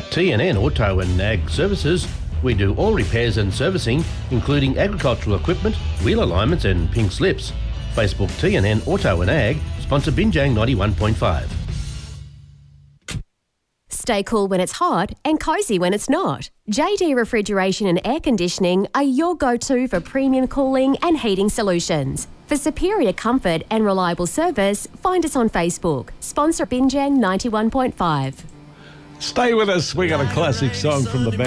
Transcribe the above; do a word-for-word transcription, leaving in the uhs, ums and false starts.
T N N Auto and Ag Services. We do all repairs and servicing, including agricultural equipment, wheel alignments and pink slips. Facebook T N N Auto and Ag, sponsor Binjang ninety-one point five. Stay cool when it's hot and cosy when it's not. J D Refrigeration and Air Conditioning are your go-to for premium cooling and heating solutions. For superior comfort and reliable service, find us on Facebook. Sponsor Binjang ninety-one point five. Stay with us. We got a classic song from the band.